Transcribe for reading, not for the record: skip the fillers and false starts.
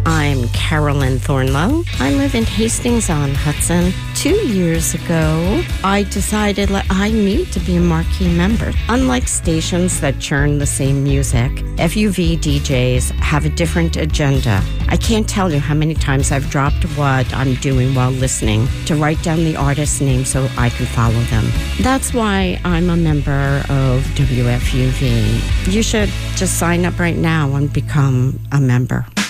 I'm Carolyn Thornlow. I live in Hastings-on-Hudson. 2 years ago, I decided I need to be a marquee member. Unlike stations that churn the same music, FUV DJs have a different agenda. I can't tell you how many times I've dropped what I'm doing while listening to write down the artist's name so I can follow them. That's why I'm a member of WFUV. You should just sign up right now and become a member.